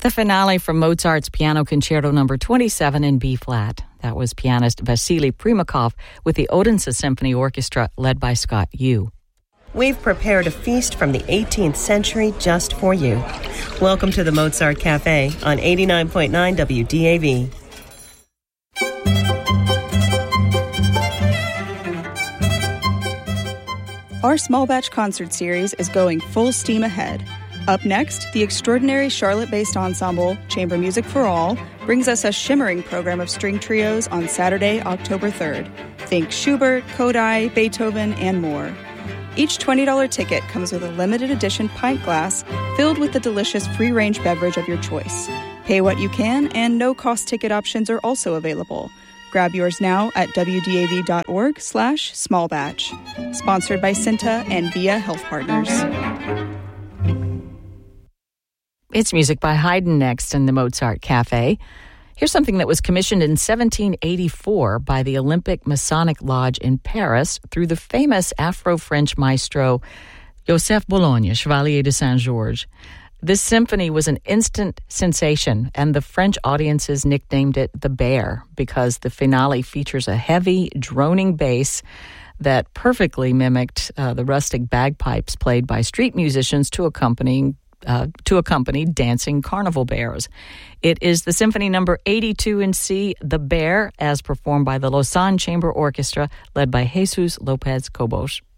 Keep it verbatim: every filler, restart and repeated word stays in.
The finale from Mozart's Piano Concerto number twenty-seven in B-flat. That was pianist Vasily Primakov with the Odense Symphony Orchestra led by Scott Yu. We've prepared a feast from the eighteenth century just for you. Welcome to the Mozart Cafe on eighty-nine point nine W D A V. Our small batch concert series is going full steam ahead. Up next, the extraordinary Charlotte-based ensemble, Chamber Music for All, brings us a shimmering program of string trios on Saturday, October third. Think Schubert, Kodály, Beethoven, and more. Each twenty dollars ticket comes with a limited edition pint glass filled with the delicious free-range beverage of your choice. Pay what you can, and no-cost ticket options are also available. Grab yours now at wdav.org slash smallbatch. Sponsored by Cinta and Via Health Partners. It's music by Haydn next in the Mozart Cafe. Here's something that was commissioned in seventeen eighty-four by the Olympic Masonic Lodge in Paris through the famous Afro-French maestro Joseph Bologne, Chevalier de Saint-Georges. This symphony was an instant sensation, and the French audiences nicknamed it the Bear because the finale features a heavy, droning bass that perfectly mimicked uh, the rustic bagpipes played by street musicians to accompanying Uh, to accompany dancing carnival bears. It is the Symphony Number eighty-two in C, The Bear, as performed by the Lausanne Chamber Orchestra, led by Jesus Lopez Cobos.